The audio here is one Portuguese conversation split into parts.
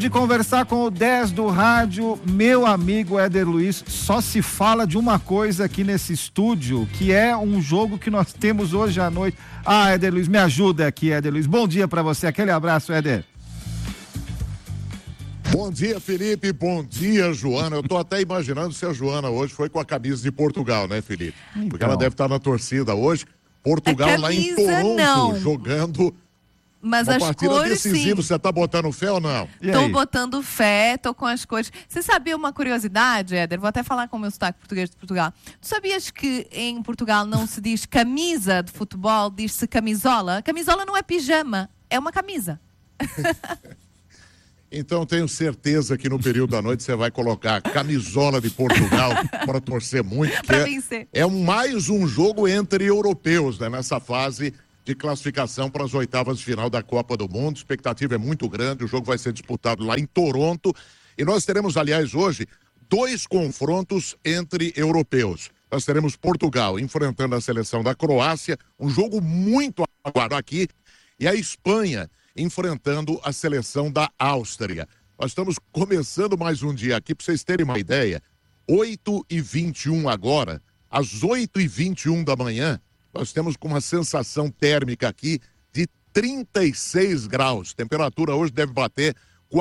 de conversar com o 10 do rádio, meu amigo Éder Luiz. Só se fala de uma coisa aqui nesse estúdio, que é um jogo que nós temos hoje à noite. Ah, Éder Luiz, me ajuda aqui, Éder Luiz. Bom dia pra você, aquele abraço, Éder. Bom dia, Felipe, bom dia, Joana. Eu tô até imaginando se a Joana hoje foi com a camisa de Portugal, né, Felipe? Então. Porque ela deve estar na torcida hoje. Portugal lá em Toronto, não. Jogando... Mas uma as partida cores, decisiva, sim. você tá botando fé ou não? Tô botando fé, tô com as cores. Você sabia uma curiosidade, Éder? Vou até falar com o meu sotaque português de Portugal. Tu sabias que em Portugal não se diz camisa de futebol, diz-se camisola? Camisola não é pijama, é uma camisa. Então tenho certeza que no período da noite você vai colocar a camisola de Portugal para torcer muito, que é mais um jogo entre europeus, né, nessa fase de classificação para as oitavas de final da Copa do Mundo. A expectativa é muito grande, o jogo vai ser disputado lá em Toronto e nós teremos, aliás, hoje, 2 confrontos entre europeus. Nós teremos Portugal enfrentando a seleção da Croácia, um jogo muito aguardado aqui, e a Espanha enfrentando a seleção da Áustria. Nós estamos começando mais um dia aqui, para vocês terem uma ideia, 8h21 agora, às 8h21 da manhã, nós temos com uma sensação térmica aqui de 36 graus. Temperatura hoje deve bater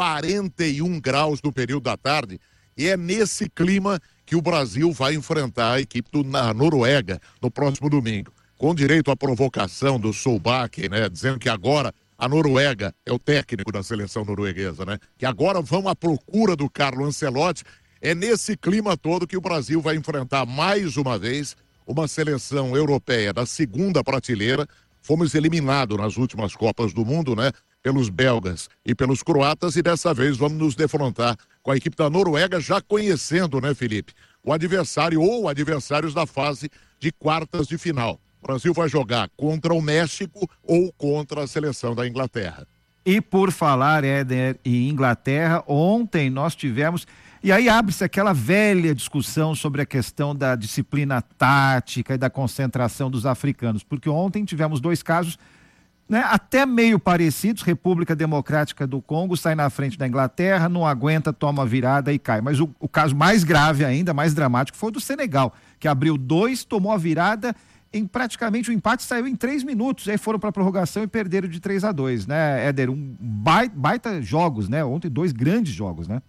41 graus no período da tarde. E é nesse clima que o Brasil vai enfrentar a equipe da Noruega no próximo domingo. Com direito à provocação do Solbakken, né? Dizendo que agora a Noruega é o técnico da seleção norueguesa, né? Que agora vão à procura do Carlo Ancelotti. É nesse clima todo que o Brasil vai enfrentar mais uma vez uma seleção europeia da segunda prateleira. Fomos eliminados nas últimas Copas do Mundo, né? Pelos belgas e pelos croatas, e dessa vez vamos nos defrontar com a equipe da Noruega, já conhecendo, né, Felipe, o adversário ou adversários da fase de quartas de final. O Brasil vai jogar contra o México ou contra a seleção da Inglaterra. E por falar, Éder, e Inglaterra, ontem nós tivemos... E aí abre-se aquela velha discussão sobre a questão da disciplina tática e da concentração dos africanos, porque ontem tivemos 2 casos, né, até meio parecidos. República Democrática do Congo sai na frente da Inglaterra, não aguenta, toma virada e cai. Mas o caso mais grave ainda, mais dramático, foi o do Senegal, que abriu 2, tomou a virada, em praticamente o empate saiu em 3 minutos, aí foram para a prorrogação e perderam de 3-2, né, Éder? Baita jogos, né? Ontem 2 grandes jogos, né?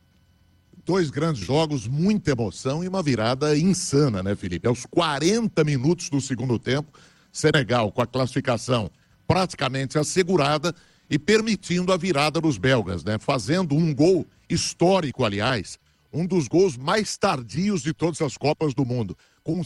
2 grandes jogos, muita emoção e uma virada insana, né, Felipe? Aos 40 minutos do segundo tempo, Senegal com a classificação praticamente assegurada e permitindo a virada dos belgas, né? Fazendo um gol histórico, aliás, um dos gols mais tardios de todas as Copas do Mundo, com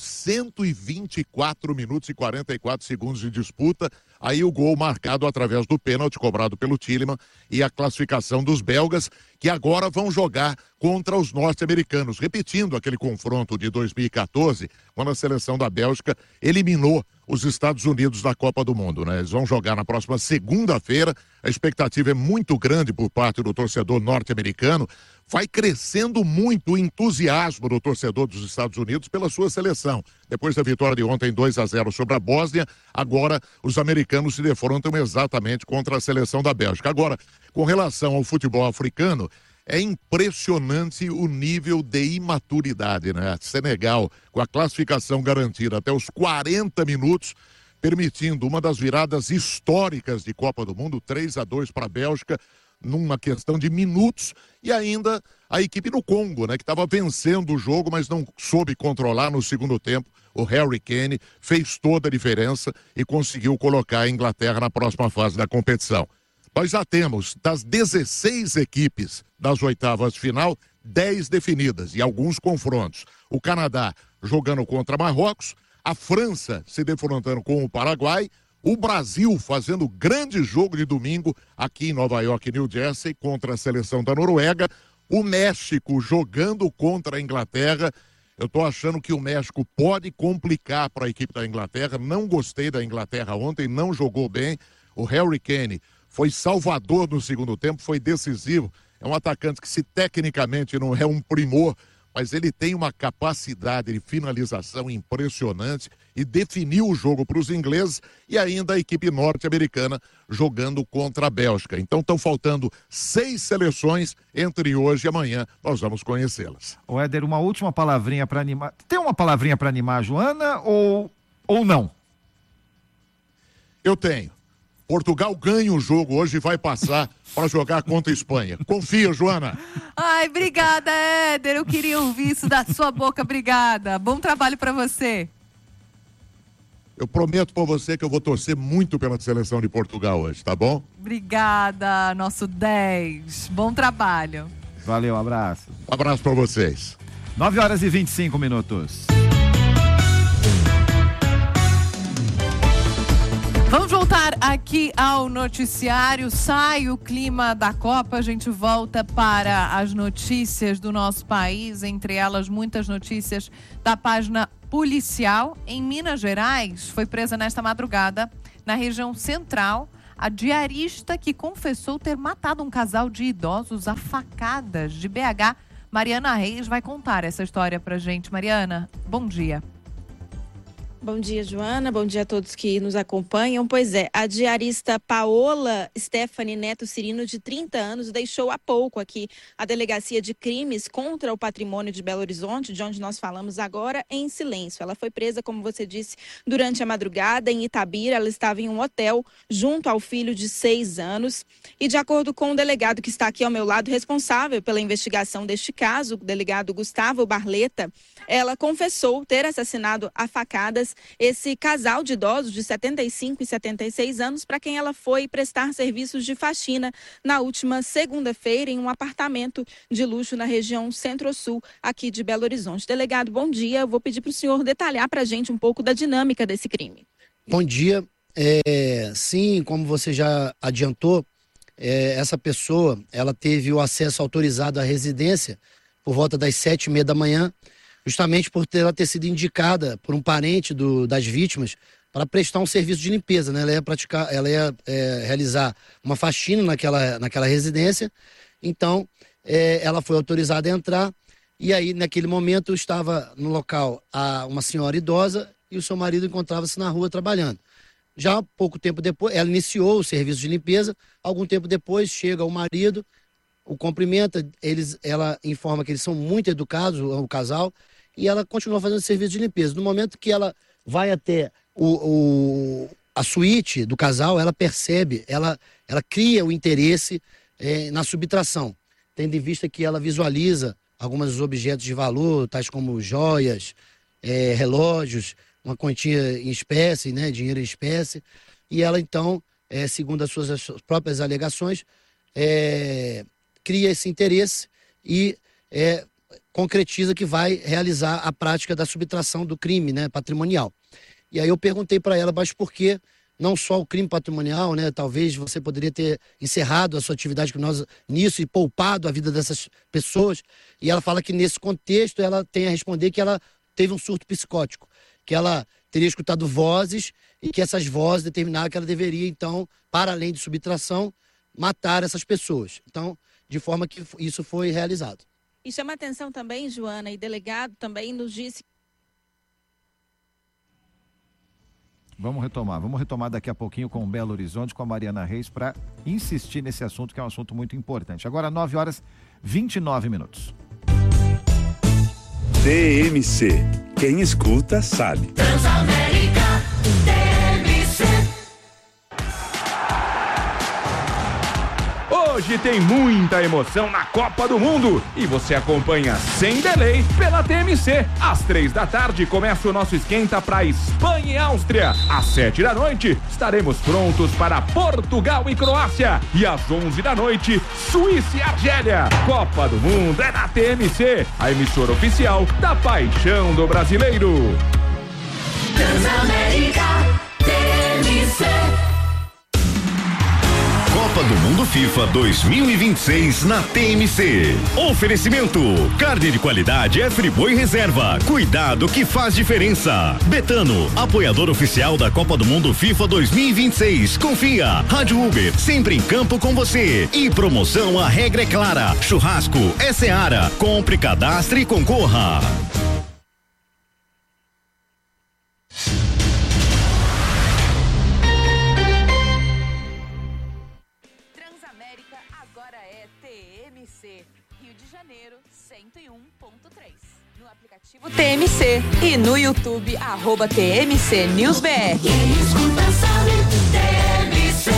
124 minutos e 44 segundos de disputa. Aí o gol marcado através do pênalti cobrado pelo Tielemans e a classificação dos belgas, que agora vão jogar contra os norte-americanos, repetindo aquele confronto de 2014, quando a seleção da Bélgica eliminou os Estados Unidos da Copa do Mundo, né? Eles vão jogar na próxima segunda-feira. A expectativa é muito grande por parte do torcedor norte-americano. Vai crescendo muito o entusiasmo do torcedor dos Estados Unidos pela sua seleção. Depois da vitória de ontem 2-0 sobre a Bósnia, agora os americanos se defrontam exatamente contra a seleção da Bélgica. Agora, com relação ao futebol africano, é impressionante o nível de imaturidade, né? Senegal, com a classificação garantida até os 40 minutos, permitindo uma das viradas históricas de Copa do Mundo, 3-2 para a Bélgica, numa questão de minutos, e ainda a equipe do Congo, né, que estava vencendo o jogo, mas não soube controlar no segundo tempo. O Harry Kane fez toda a diferença e conseguiu colocar a Inglaterra na próxima fase da competição. Nós já temos, das 16 equipes das oitavas de final, 10 definidas e alguns confrontos. O Canadá jogando contra Marrocos, a França se defrontando com o Paraguai, o Brasil fazendo grande jogo de domingo aqui em Nova York e New Jersey contra a seleção da Noruega, o México jogando contra a Inglaterra. Eu estou achando que o México pode complicar para a equipe da Inglaterra. Não gostei da Inglaterra ontem, não jogou bem. O Harry Kane foi salvador no segundo tempo, foi decisivo. É um atacante que, se tecnicamente não é um primor, mas ele tem uma capacidade de finalização impressionante e definiu o jogo para os ingleses e ainda a equipe norte-americana jogando contra a Bélgica. Então estão faltando 6 seleções entre hoje e amanhã. Nós vamos conhecê-las. O Éder, uma última palavrinha para animar. Tem uma palavrinha para animar a Joana ou não? Eu tenho. Portugal ganha o jogo hoje e vai passar para jogar contra a Espanha. Confia, Joana. Ai, obrigada, Éder. Eu queria ouvir isso da sua boca. Obrigada. Bom trabalho para você. Eu prometo para você que eu vou torcer muito pela seleção de Portugal hoje, tá bom? Obrigada, nosso 10. Bom trabalho. Valeu, abraço. Um abraço para vocês. 9h25. Vamos voltar aqui ao noticiário. Sai o clima da Copa, a gente volta para as notícias do nosso país, entre elas muitas notícias da página policial. Em Minas Gerais, foi presa nesta madrugada, na região central, a diarista que confessou ter matado um casal de idosos a facadas de BH. Mariana Reis vai contar essa história pra gente. Mariana, bom dia. Bom dia, Joana. Bom dia a todos que nos acompanham. Pois é, a diarista Paola Stephanie Neto Cirino, de 30 anos, deixou há pouco aqui a Delegacia de Crimes contra o Patrimônio de Belo Horizonte, de onde nós falamos agora, em silêncio. Ela foi presa, como você disse, durante a madrugada em Itabira. Ela estava em um hotel junto ao filho de 6 anos. E de acordo com o delegado que está aqui ao meu lado, responsável pela investigação deste caso, o delegado Gustavo Barleta, ela confessou ter assassinado a facadas esse casal de idosos de 75 e 76 anos para quem ela foi prestar serviços de faxina na última segunda-feira em um apartamento de luxo na região Centro-Sul aqui de Belo Horizonte. Delegado, bom dia. Eu vou pedir para o senhor detalhar para a gente um pouco da dinâmica desse crime. Bom dia. Sim, como você já adiantou, essa pessoa ela teve o acesso autorizado à residência por volta das 7h30 da manhã, justamente por ela ter sido indicada por um parente das vítimas para prestar um serviço de limpeza, né? Ela ia realizar uma faxina naquela residência. Então, ela foi autorizada a entrar e aí, naquele momento, estava no local uma senhora idosa e o seu marido encontrava-se na rua trabalhando. Já pouco tempo depois, ela iniciou o serviço de limpeza. Algum tempo depois, chega o marido, o cumprimenta, ela informa que eles são muito educados, o casal, e ela continua fazendo serviço de limpeza. No momento que ela vai até a suíte do casal, ela percebe, ela cria o interesse na subtração, tendo em vista que ela visualiza alguns objetos de valor, tais como joias, relógios, uma quantia em espécie, né, dinheiro em espécie, e ela então, segundo as suas próprias alegações, cria esse interesse e concretiza que vai realizar a prática da subtração do crime, né, patrimonial. E aí eu perguntei para ela, mas por que não só o crime patrimonial, né? Talvez você poderia ter encerrado a sua atividade criminosa nisso e poupado a vida dessas pessoas. E ela fala que nesse contexto ela tem a responder que ela teve um surto psicótico, que ela teria escutado vozes e que essas vozes determinaram que ela deveria, então, para além de subtração, matar essas pessoas. Então, de forma que isso foi realizado. E chama atenção também, Joana, e delegado também nos disse... Vamos retomar daqui a pouquinho com o Belo Horizonte, com a Mariana Reis, para insistir nesse assunto, que é um assunto muito importante. Agora, 9h29. TMC. Quem escuta, sabe. Transamérica, TMC. Hoje tem muita emoção na Copa do Mundo e você acompanha sem delay pela TMC. Às 15h começa o nosso esquenta para Espanha e Áustria. Às 19h estaremos prontos para Portugal e Croácia. E às 23h, Suíça e Argélia. Copa do Mundo é na TMC, a emissora oficial da paixão do brasileiro. Transamérica, TMC. Copa Copa do Mundo FIFA 2026 na TMC. Oferecimento: carne de qualidade é Friboi Reserva. Cuidado que faz diferença. Betano, apoiador oficial da Copa do Mundo FIFA 2026. Confia. Rádio Uber, sempre em campo com você. E promoção, a regra é clara. Churrasco é Seara. Compre, cadastre e concorra. Transamérica agora é TMC. Rio de Janeiro 101.3. No aplicativo TMC e no YouTube @TMC NewsBR. Quem escuta sabe, TMC.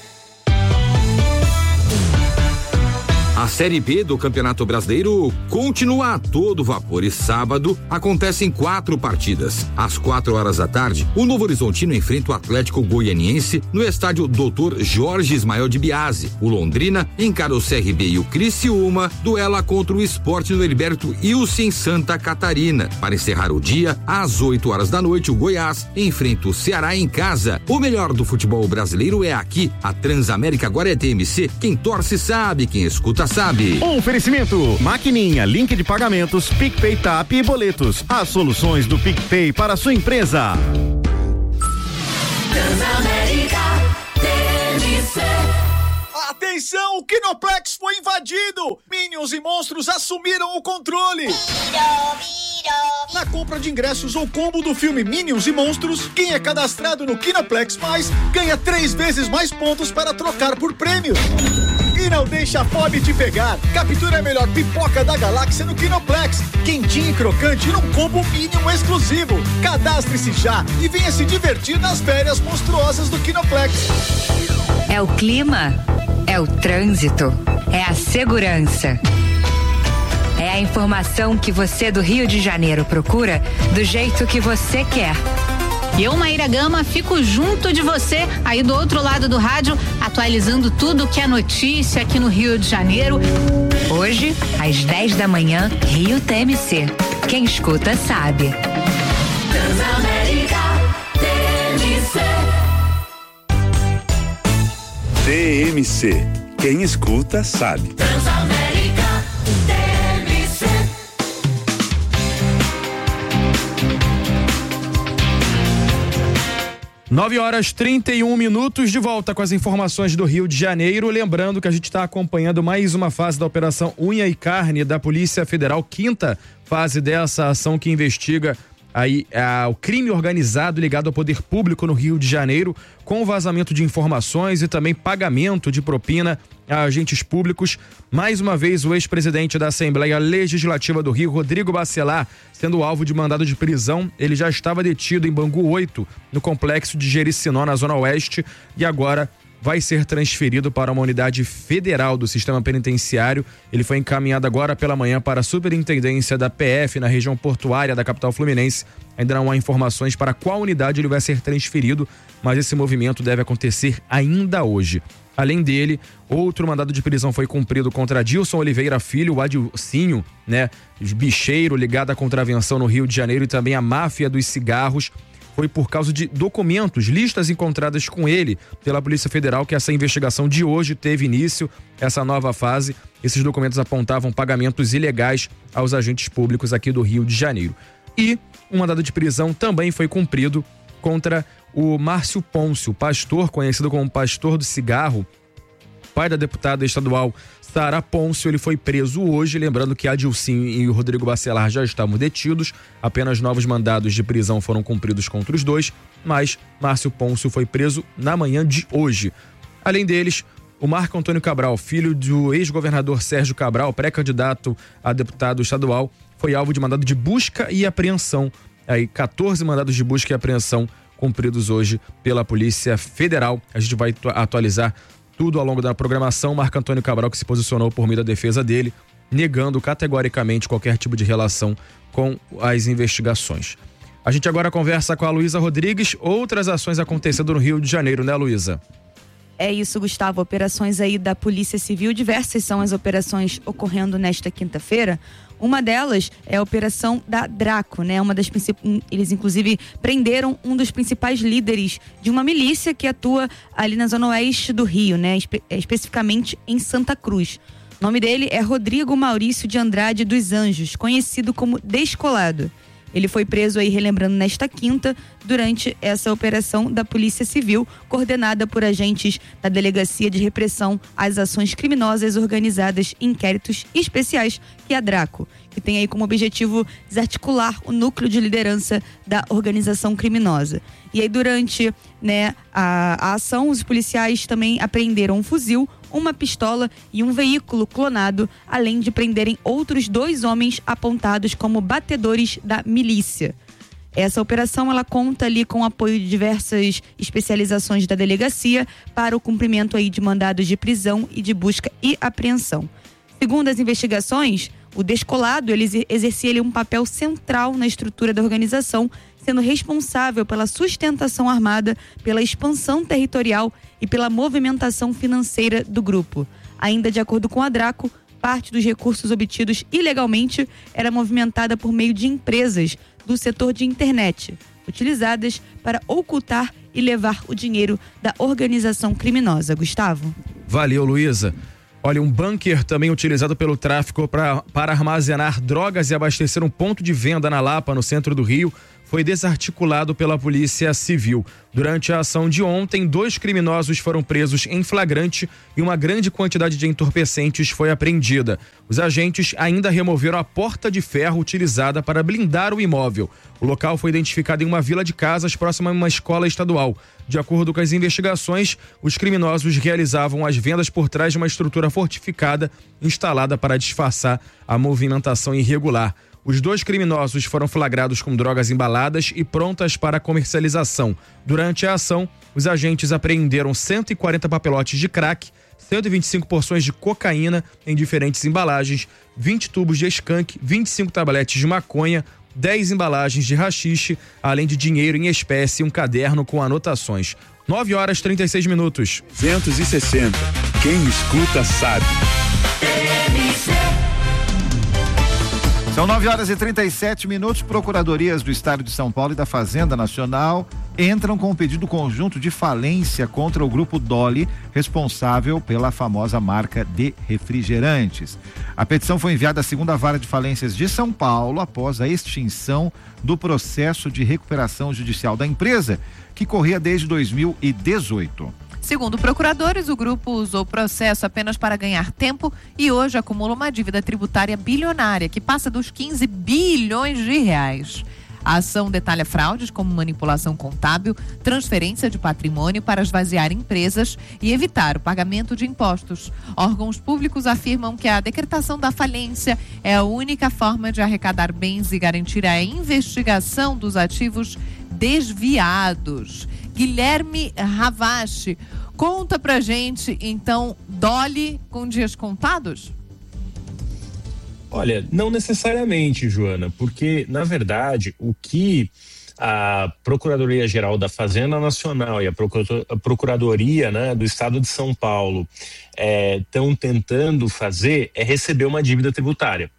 A Série B do Campeonato Brasileiro continua a todo vapor e sábado acontecem 4 partidas. Às 4h da tarde, o Novo Horizontino enfrenta o Atlético Goianiense no estádio Dr. Jorge Ismael de Biasi. O Londrina encara o CRB e o Criciúma duela contra o Sport no Heriberto Ilse em Santa Catarina. Para encerrar o dia, às 8h da noite, o Goiás enfrenta o Ceará em casa. O melhor do futebol brasileiro é aqui. A Transamérica agora é TMC. Quem torce sabe, quem escuta sabe. Oferecimento: Maquininha, link de pagamentos, PicPay, TAP e boletos. As soluções do PicPay para a sua empresa. Transamérica, TMC. Atenção, o Kinoplex foi invadido! Minions e monstros assumiram o controle! Na compra de ingressos ou combo do filme Minions e Monstros, quem é cadastrado no Kinoplex Mais ganha 3 vezes mais pontos para trocar por prêmios. E não deixa a fome te pegar. Captura a melhor pipoca da galáxia no Kinoplex. Quentinha e crocante num combo Minion exclusivo. Cadastre-se já e venha se divertir nas férias monstruosas do Kinoplex. É o clima, é o trânsito, é a segurança. É a informação que você do Rio de Janeiro procura do jeito que você quer. Eu, Maíra Gama, fico junto de você, aí do outro lado do rádio, atualizando tudo que é notícia aqui no Rio de Janeiro. Hoje, às 10 da manhã, Rio TMC. Quem escuta sabe. Transamérica, TMC. TMC. Quem escuta sabe. Transamérica, TMC. 9h31, de volta com as informações do Rio de Janeiro. Lembrando que a gente está acompanhando mais uma fase da Operação Unha e Carne da Polícia Federal, 5ª fase dessa ação que investiga aí o crime organizado ligado ao poder público no Rio de Janeiro, com vazamento de informações e também pagamento de propina a agentes públicos. Mais uma vez, o ex-presidente da Assembleia Legislativa do Rio, Rodrigo Bacelar, sendo alvo de mandado de prisão. Ele já estava detido em Bangu 8, no complexo de Jericinó, na Zona Oeste, e agora vai ser transferido para uma unidade federal do sistema penitenciário. Ele foi encaminhado agora pela manhã para a superintendência da PF na região portuária da capital fluminense. Ainda não há informações para qual unidade ele vai ser transferido, mas esse movimento deve acontecer ainda hoje. Além dele, outro mandado de prisão foi cumprido contra Dilson Oliveira Filho, o Adilcinho, bicheiro ligado à contravenção no Rio de Janeiro e também à máfia dos cigarros. Foi por causa de documentos, listas encontradas com ele pela Polícia Federal que essa investigação de hoje teve início, essa nova fase. Esses documentos apontavam pagamentos ilegais aos agentes públicos aqui do Rio de Janeiro. E um mandado de prisão também foi cumprido contra o Márcio Pôncio, pastor, conhecido como Pastor do Cigarro, pai da deputada estadual Sara Pôncio. Ele foi preso hoje, lembrando que Adilcinho e o Rodrigo Bacelar já estavam detidos, apenas novos mandados de prisão foram cumpridos contra os dois, mas Márcio Pôncio foi preso na manhã de hoje. Além deles, o Marco Antônio Cabral, filho do ex-governador Sérgio Cabral, pré-candidato a deputado estadual, foi alvo de mandado de busca e apreensão. Aí 14 mandados de busca e apreensão cumpridos hoje pela Polícia Federal. A gente vai atualizar tudo ao longo da programação. Marco Antônio Cabral, que se posicionou por meio da defesa dele, negando categoricamente qualquer tipo de relação com as investigações. A gente agora conversa com a Luísa Rodrigues. Outras ações acontecendo no Rio de Janeiro, né, Luísa? É isso, Gustavo. Operações aí da Polícia Civil, diversas são as operações ocorrendo nesta quinta-feira. Uma delas é a operação da Draco, né? Eles inclusive prenderam um dos principais líderes de uma milícia que atua ali na zona oeste do Rio, né? Especificamente em Santa Cruz. O nome dele é Rodrigo Maurício de Andrade dos Anjos, conhecido como Descolado. Ele foi preso aí, relembrando, nesta quinta, durante essa operação da Polícia Civil, coordenada por agentes da Delegacia de Repressão às Ações Criminosas Organizadas e Inquéritos Especiais, que é a Draco, que tem aí como objetivo desarticular o núcleo de liderança da organização criminosa. E aí, durante, né, a ação, os policiais também apreenderam um fuzil, uma pistola e um veículo clonado, além de prenderem outros 2 homens apontados como batedores da milícia. Essa operação, ela conta ali com o apoio de diversas especializações da delegacia para o cumprimento aí de mandados de prisão e de busca e apreensão. Segundo as investigações, o Descolado, ele exercia ali um papel central na estrutura da organização, sendo responsável pela sustentação armada, pela expansão territorial e pela movimentação financeira do grupo. Ainda de acordo com a Draco, parte dos recursos obtidos ilegalmente era movimentada por meio de empresas do setor de internet, utilizadas para ocultar e levar o dinheiro da organização criminosa. Gustavo? Valeu, Luísa. Olha, um bunker também utilizado pelo tráfico para armazenar drogas e abastecer um ponto de venda na Lapa, no centro do Rio, foi desarticulado pela Polícia Civil. Durante a ação de ontem, 2 criminosos foram presos em flagrante e uma grande quantidade de entorpecentes foi apreendida. Os agentes ainda removeram a porta de ferro utilizada para blindar o imóvel. O local foi identificado em uma vila de casas próxima a uma escola estadual. De acordo com as investigações, os criminosos realizavam as vendas por trás de uma estrutura fortificada instalada para disfarçar a movimentação irregular. Os 2 criminosos foram flagrados com drogas embaladas e prontas para comercialização. Durante a ação, os agentes apreenderam 140 papelotes de crack, 125 porções de cocaína em diferentes embalagens, 20 tubos de skunk, 25 tabletes de maconha, 10 embalagens de haxixe, além de dinheiro em espécie e um caderno com anotações. 9h36. 260. Quem escuta sabe. São 9h37. Procuradorias do Estado de São Paulo e da Fazenda Nacional entram com um pedido conjunto de falência contra o grupo Dolly, responsável pela famosa marca de refrigerantes. A petição foi enviada à 2ª Vara de Falências de São Paulo após a extinção do processo de recuperação judicial da empresa, que corria desde 2018. Segundo procuradores, o grupo usou o processo apenas para ganhar tempo e hoje acumula uma dívida tributária bilionária que passa dos 15 bilhões de reais. A ação detalha fraudes como manipulação contábil, transferência de patrimônio para esvaziar empresas e evitar o pagamento de impostos. Órgãos públicos afirmam que a decretação da falência é a única forma de arrecadar bens e garantir a investigação dos ativos desviados. Guilherme Ravache, conta pra gente, então, Dolly com dias contados? Olha, não necessariamente, Joana, porque, na verdade, o que a Procuradoria-Geral da Fazenda Nacional e a Procuradoria, né, do Estado de São Paulo estão tentando fazer é receber uma dívida tributária.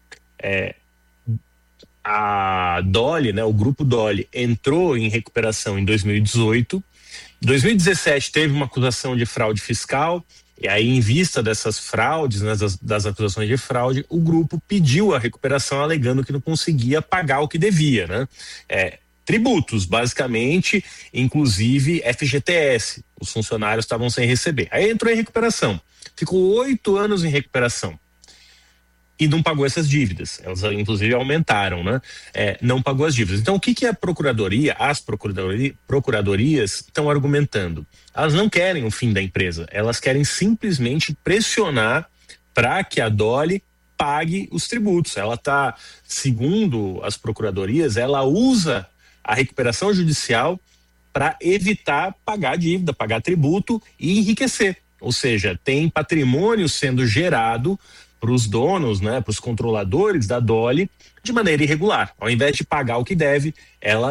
A Dolly, né, o grupo Dolly, entrou em recuperação em 2018. Em 2017 teve uma acusação de fraude fiscal, e aí, em vista dessas fraudes, né, das acusações de fraude, o grupo pediu a recuperação alegando que não conseguia pagar o que devia, né? Tributos, basicamente, inclusive FGTS. Os funcionários estavam sem receber. Aí entrou em recuperação. Ficou 8 anos em recuperação. E não pagou essas dívidas. Elas, inclusive, aumentaram, né? Não pagou as dívidas. Então, o que a Procuradoria, as procuradorias estão argumentando? Elas não querem o fim da empresa. Elas querem simplesmente pressionar para que a Dolly pague os tributos. Ela está, segundo as procuradorias, ela usa a recuperação judicial para evitar pagar dívida, pagar tributo e enriquecer. Ou seja, tem patrimônio sendo gerado para os donos, né, para os controladores da Dolly, de maneira irregular. Ao invés de pagar o que deve, ela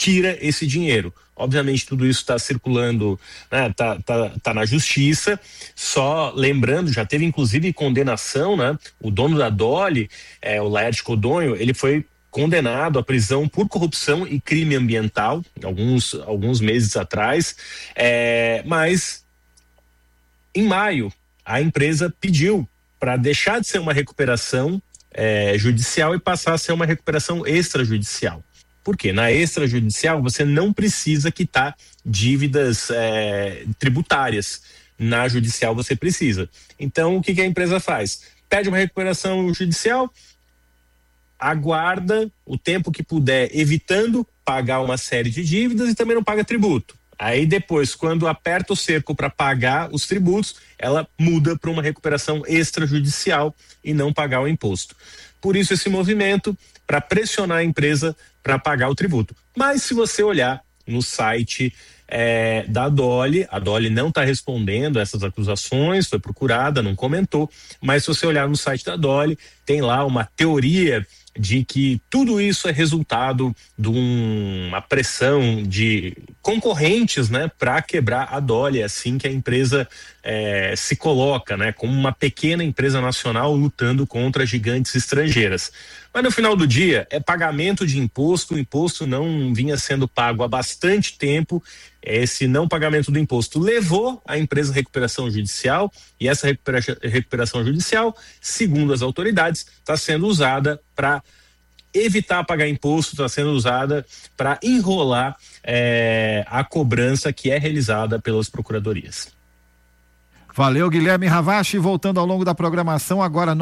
tira esse dinheiro. Obviamente tudo isso está circulando, né, tá na justiça, só lembrando, já teve inclusive condenação, né? O dono da Dolly, o Laerte Codonho, ele foi condenado à prisão por corrupção e crime ambiental, alguns meses atrás, mas em maio a empresa pediu para deixar de ser uma recuperação judicial e passar a ser uma recuperação extrajudicial. Por quê? Na extrajudicial você não precisa quitar dívidas tributárias. Na judicial você precisa. Então o que a empresa faz? Pede uma recuperação judicial, aguarda o tempo que puder, evitando pagar uma série de dívidas e também não paga tributo. Aí depois, quando aperta o cerco para pagar os tributos, ela muda para uma recuperação extrajudicial e não pagar o imposto. Por isso esse movimento, para pressionar a empresa para pagar o tributo. Mas se você olhar no site da Dolly, a Dolly não está respondendo a essas acusações, foi procurada, não comentou, mas se você olhar no site da Dolly, tem lá uma teoria de que tudo isso é resultado de uma pressão de concorrentes, né, para quebrar a Dolly, assim que a empresa se coloca, né, como uma pequena empresa nacional lutando contra gigantes estrangeiras. Mas no final do dia é pagamento de imposto, o imposto não vinha sendo pago há bastante tempo, esse não pagamento do imposto levou a empresa à recuperação judicial e essa recuperação judicial, segundo as autoridades, está sendo usada para evitar pagar imposto, está sendo usada para enrolar a cobrança que é realizada pelas procuradorias. Valeu, Guilherme Ravache. Voltando ao longo da programação, agora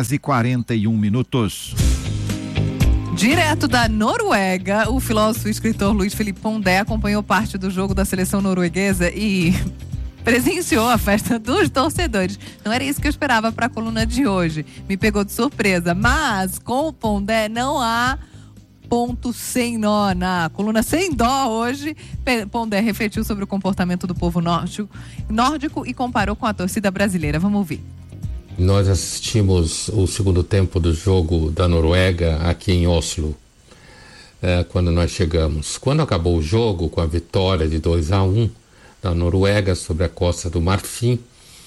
9h41. Direto da Noruega, o filósofo e escritor Luiz Felipe Pondé acompanhou parte do jogo da seleção norueguesa e presenciou a festa dos torcedores. Não era isso que eu esperava para a coluna de hoje. Me pegou de surpresa, mas com o Pondé não há ponto sem nó. Na coluna Sem Dó hoje, Pondé refletiu sobre o comportamento do povo nórdico e comparou com a torcida brasileira. Vamos ouvir. Nós assistimos o segundo tempo do jogo da Noruega aqui em Oslo, quando nós chegamos. Quando acabou o jogo, com a vitória de 2-1 da Noruega sobre a Costa do Marfim,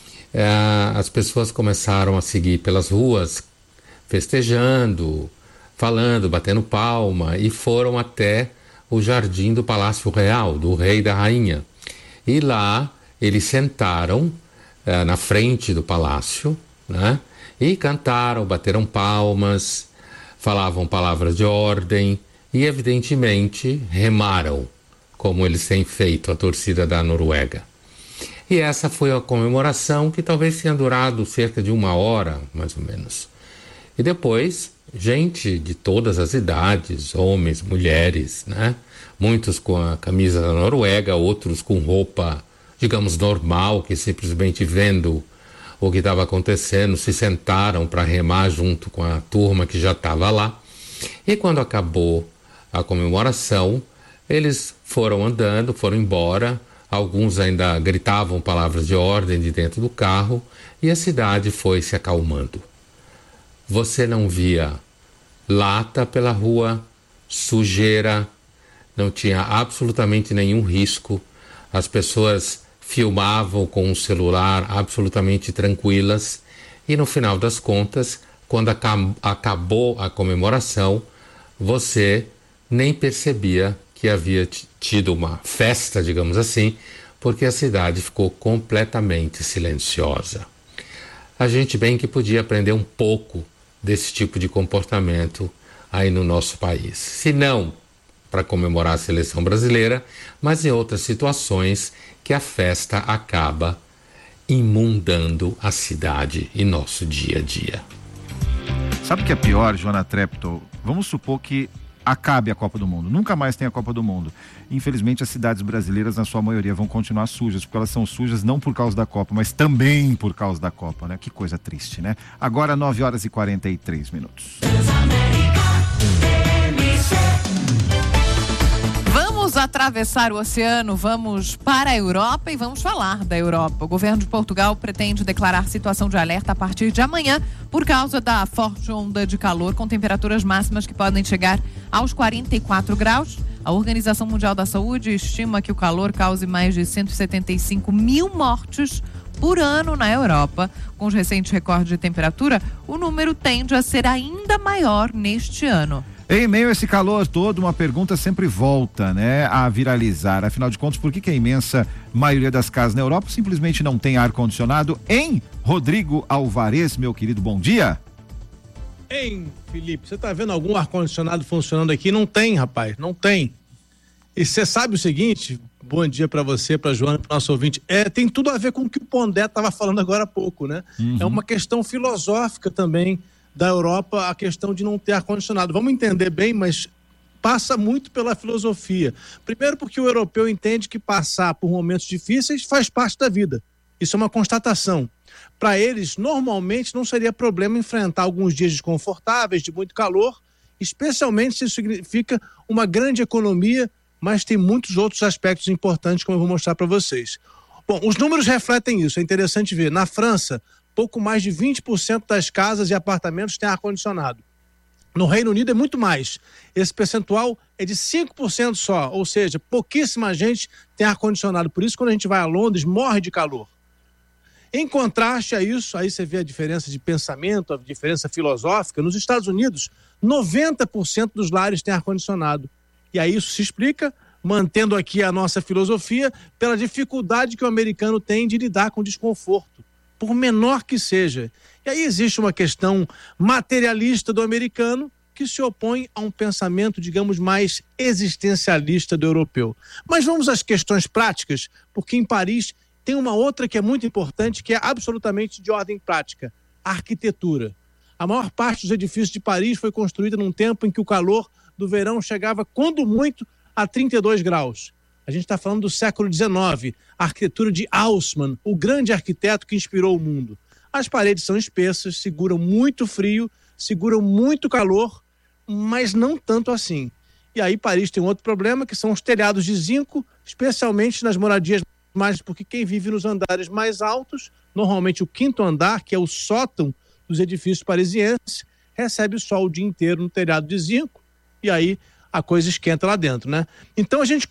as pessoas começaram a seguir pelas ruas, festejando, falando, batendo palma, e foram até o jardim do Palácio Real, do rei e da rainha. E lá eles sentaram na frente do palácio, né? E cantaram, bateram palmas, falavam palavras de ordem e, evidentemente, remaram, como eles têm feito, a torcida da Noruega. E essa foi a comemoração, que talvez tenha durado cerca de 1 hora, mais ou menos. E depois, gente de todas as idades, homens, mulheres, né? Muitos com a camisa da Noruega, outros com roupa, digamos, normal, que simplesmente vendo o que estava acontecendo, se sentaram para remar junto com a turma que já estava lá. E quando acabou a comemoração, eles foram andando, foram embora, alguns ainda gritavam palavras de ordem de dentro do carro, e a cidade foi se acalmando. Você não via lata pela rua, sujeira, não tinha absolutamente nenhum risco, as pessoas filmavam com um celular absolutamente tranquilas, e no final das contas, quando acabou a comemoração, você nem percebia que havia tido uma festa, digamos assim, porque a cidade ficou completamente silenciosa. A gente bem que podia aprender um pouco desse tipo de comportamento aí no nosso país. Se não para comemorar a seleção brasileira, mas em outras situações que a festa acaba imundando a cidade e nosso dia a dia. Sabe o que é pior, Joana Treptow? Vamos supor que acabe a Copa do Mundo, nunca mais tem a Copa do Mundo. Infelizmente, as cidades brasileiras, na sua maioria, vão continuar sujas, porque elas são sujas não por causa da Copa, mas também por causa da Copa, né? Que coisa triste, né? Agora, 9h43. Vamos atravessar o oceano, vamos para a Europa e vamos falar da Europa. O governo de Portugal pretende declarar situação de alerta a partir de amanhã por causa da forte onda de calor, com temperaturas máximas que podem chegar aos 44 graus. A Organização Mundial da Saúde estima que o calor cause mais de 175 mil mortes por ano na Europa. Com os recentes recordes de temperatura, o número tende a ser ainda maior neste ano. Em meio a esse calor todo, uma pergunta sempre volta, né, a viralizar. Afinal de contas, por que a imensa maioria das casas na Europa simplesmente não tem ar-condicionado? Hein, Rodrigo Alvarez, meu querido, bom dia. Hein, Felipe, você tá vendo algum ar-condicionado funcionando aqui? Não tem, rapaz, não tem. E você sabe o seguinte, bom dia pra você, pra Joana, pro nosso ouvinte, tem tudo a ver com o que o Pondé tava falando agora há pouco, né? É uma questão filosófica também da Europa, a questão de não ter ar-condicionado. Vamos entender bem, mas passa muito pela filosofia. Primeiro porque o europeu entende que passar por momentos difíceis faz parte da vida. Isso é uma constatação. Para eles, normalmente, não seria problema enfrentar alguns dias desconfortáveis, de muito calor, especialmente se isso significa uma grande economia, mas tem muitos outros aspectos importantes, como eu vou mostrar para vocês. Bom, os números refletem isso, é interessante ver. Na França, pouco mais de 20% das casas e apartamentos têm ar-condicionado. No Reino Unido é muito mais. Esse percentual é de 5% só, ou seja, pouquíssima gente tem ar-condicionado. Por isso, quando a gente vai a Londres, morre de calor. Em contraste a isso, aí você vê a diferença de pensamento, a diferença filosófica. Nos Estados Unidos, 90% dos lares têm ar-condicionado. E aí isso se explica, mantendo aqui a nossa filosofia, pela dificuldade que o americano tem de lidar com desconforto, por menor que seja. E aí existe uma questão materialista do americano que se opõe a um pensamento, digamos, mais existencialista do europeu. Mas vamos às questões práticas, porque em Paris tem uma outra que é muito importante, que é absolutamente de ordem prática, a arquitetura. A maior parte dos edifícios de Paris foi construída num tempo em que o calor do verão chegava, quando muito, a 32 graus. A gente está falando do século XIX, a arquitetura de Haussmann, o grande arquiteto que inspirou o mundo. As paredes são espessas, seguram muito frio, seguram muito calor, mas não tanto assim. E aí Paris tem um outro problema, que são os telhados de zinco, especialmente nas moradias mais, porque quem vive nos andares mais altos, normalmente o quinto andar, que é o sótão dos edifícios parisienses, recebe o sol o dia inteiro no telhado de zinco, e aí a coisa esquenta lá dentro, né? Então a gente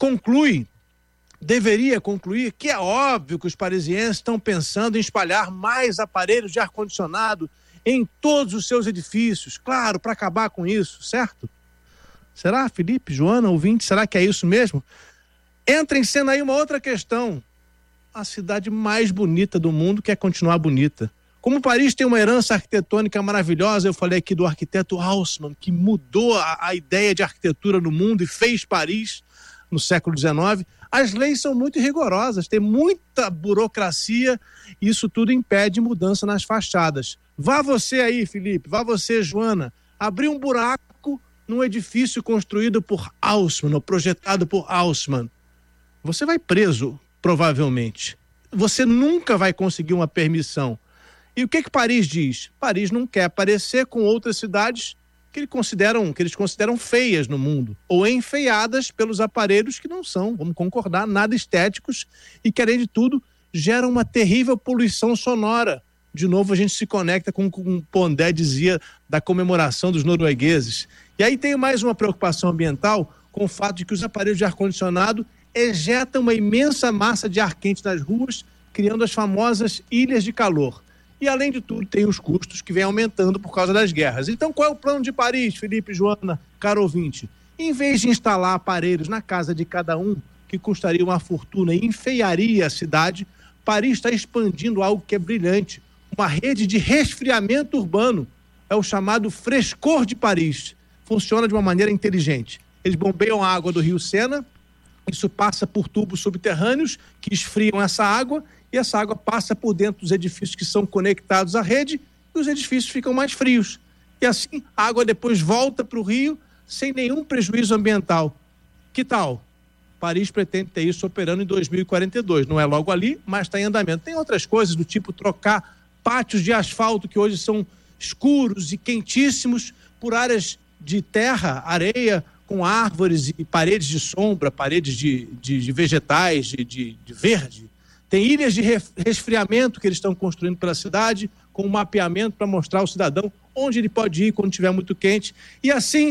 deveria concluir que é óbvio que os parisienses estão pensando em espalhar mais aparelhos de ar-condicionado em todos os seus edifícios, claro, para acabar com isso, certo? Será, Felipe, Joana, ouvinte, será que é isso mesmo? Entra em cena aí uma outra questão. A cidade mais bonita do mundo quer continuar bonita. Como Paris tem uma herança arquitetônica maravilhosa, eu falei aqui do arquiteto Haussmann, que mudou a ideia de arquitetura no mundo e fez Paris no século XIX. As leis são muito rigorosas, tem muita burocracia e isso tudo impede mudança nas fachadas. Vá você aí, Felipe, vá você, Joana, abrir um buraco num edifício construído por Haussmann, ou projetado por Haussmann. Você vai preso, provavelmente. Você nunca vai conseguir uma permissão. E o que Paris diz? Paris não quer parecer com outras cidades que eles consideram feias no mundo, ou enfeiadas pelos aparelhos que não são, vamos concordar, nada estéticos e que, além de tudo, geram uma terrível poluição sonora. De novo, a gente se conecta com o que o Pondé dizia da comemoração dos noruegueses. E aí tem mais uma preocupação ambiental com o fato de que os aparelhos de ar-condicionado ejetam uma imensa massa de ar quente nas ruas, criando as famosas ilhas de calor. E, além de tudo, tem os custos que vêm aumentando por causa das guerras. Então, qual é o plano de Paris, Felipe, Joana, caro ouvinte? Em vez de instalar aparelhos na casa de cada um, que custaria uma fortuna e enfeiaria a cidade, Paris está expandindo algo que é brilhante, uma rede de resfriamento urbano. É o chamado Frescor de Paris. Funciona de uma maneira inteligente. Eles bombeiam a água do rio Sena, isso passa por tubos subterrâneos que esfriam essa água, e essa água passa por dentro dos edifícios que são conectados à rede e os edifícios ficam mais frios. E assim a água depois volta para o rio sem nenhum prejuízo ambiental. Que tal? Paris pretende ter isso operando em 2042. Não é logo ali, mas está em andamento. Tem outras coisas do tipo trocar pátios de asfalto que hoje são escuros e quentíssimos por áreas de terra, areia, com árvores e paredes de sombra, paredes de vegetais, de verde. Tem ilhas de resfriamento que eles estão construindo pela cidade, com um mapeamento para mostrar ao cidadão onde ele pode ir quando estiver muito quente. E assim,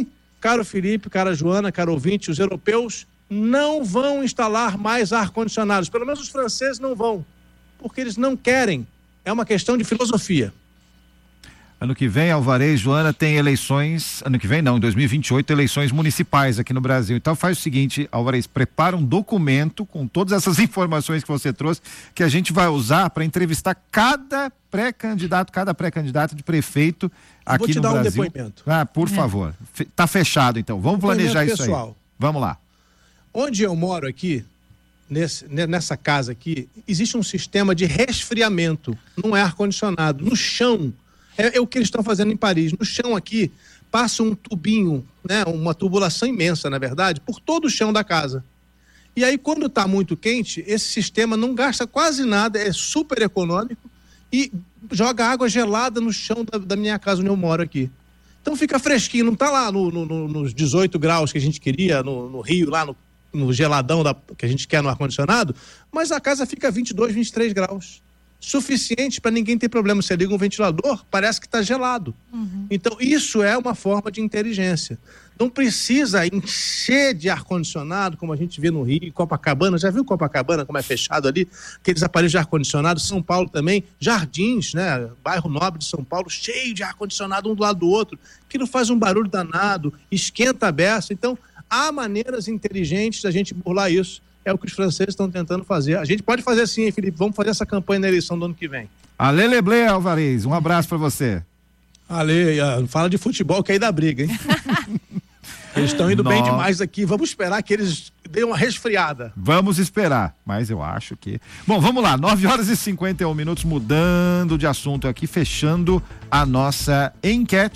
caro Felipe, cara Joana, caro ouvinte, os europeus não vão instalar mais ar-condicionados. Pelo menos os franceses não vão, porque eles não querem. É uma questão de filosofia. Ano que vem, Alvarez, Joana, tem eleições, ano que vem não, em 2028, eleições municipais aqui no Brasil. Então faz o seguinte, Alvarez, prepara um documento com todas essas informações que você trouxe, que a gente vai usar para entrevistar cada pré-candidato de prefeito aqui no Brasil. Vou te dar um depoimento. Por favor. Tá fechado então, vamos planejar isso aí. Vamos lá. Onde eu moro aqui, nessa casa aqui, existe um sistema de resfriamento, não é ar-condicionado, no chão. É o que eles estão fazendo em Paris. No chão aqui, passa um tubinho, né, uma tubulação imensa, na verdade, por todo o chão da casa. E aí, quando está muito quente, esse sistema não gasta quase nada, é super econômico e joga água gelada no chão da minha casa onde eu moro aqui. Então fica fresquinho, não está lá nos 18 graus que a gente queria, no Rio, lá no geladão que a gente quer no ar-condicionado, mas a casa fica 22, 23 graus. Suficiente para ninguém ter problema. Você liga um ventilador, parece que está gelado. Então, isso é uma forma de inteligência. Não precisa encher de ar-condicionado, como a gente vê no Rio, Copacabana. Já viu Copacabana, como é fechado ali? Aqueles aparelhos de ar-condicionado. São Paulo também, Jardins, né? Bairro nobre de São Paulo, cheio de ar-condicionado um do lado do outro. Aquilo faz um barulho danado, esquenta a beça. Então, há maneiras inteligentes da gente burlar isso. É o que os franceses estão tentando fazer. A gente pode fazer assim, hein, Felipe? Vamos fazer essa campanha na eleição do ano que vem. Ale Leblé, Alvarez, um abraço para você. Ale, fala de futebol que aí dá briga, hein? Eles estão indo bem demais aqui. Vamos esperar que eles deem uma resfriada. Vamos esperar, mas eu acho que... Bom, vamos lá, 9h51, mudando de assunto aqui, fechando a nossa enquete.